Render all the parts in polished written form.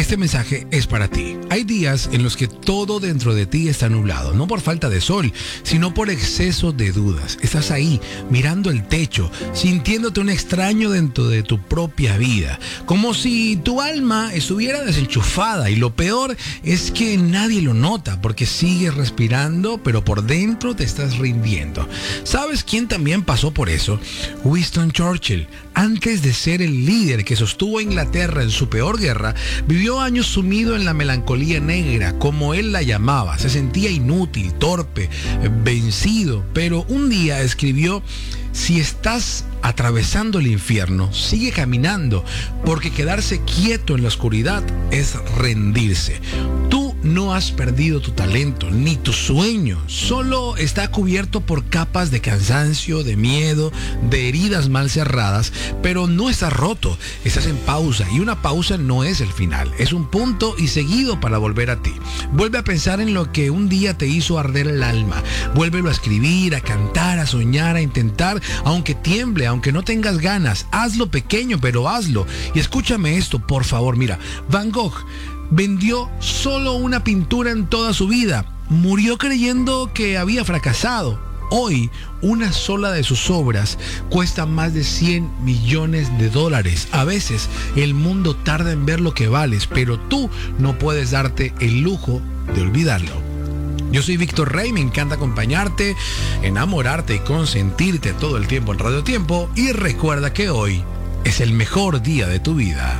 Este mensaje es para ti. Hay días en los que todo dentro de ti está nublado, no por falta de sol, sino por exceso de dudas. Estás ahí, mirando el techo, sintiéndote un extraño dentro de tu propia vida, como si tu alma estuviera desenchufada, y lo peor es que nadie lo nota porque sigues respirando, pero por dentro te estás rindiendo. ¿Sabes quién también pasó por eso? Winston Churchill. Antes de ser el líder que sostuvo a Inglaterra en su peor guerra, vivió años sumido en la melancolía negra, como él la llamaba. Se sentía inútil, torpe, vencido, pero un día escribió: si estás atravesando el infierno, sigue caminando, porque quedarse quieto en la oscuridad es rendirse. Tú no has perdido tu talento, ni tu sueño, solo está cubierto por capas de cansancio, de miedo, de heridas mal cerradas, pero no estás roto, estás en pausa, y una pausa no es el final, es un punto y seguido para volver a ti. Vuelve a pensar en lo que un día te hizo arder el alma, vuélvelo a escribir, a cantar, a soñar, a intentar, aunque tiemble, aunque no tengas ganas, hazlo pequeño, pero hazlo. Y escúchame esto, por favor, mira, Van Gogh vendió solo una pintura en toda su vida. Murió creyendo que había fracasado. Hoy, una sola de sus obras cuesta más de $100 millones. A veces, el mundo tarda en ver lo que vales, pero tú no puedes darte el lujo de olvidarlo. Yo soy Víctor Rey, me encanta acompañarte, enamorarte y consentirte todo el tiempo en Radio Tiempo. Y recuerda que hoy es el mejor día de tu vida.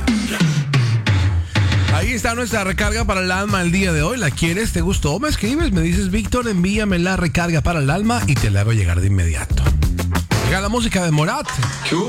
Ahí está nuestra recarga para el alma el día de hoy. ¿La quieres? ¿Te gustó? Me escribes, me dices: Víctor, envíame la recarga para el alma, y te la hago llegar de inmediato. Llega la música de Morat.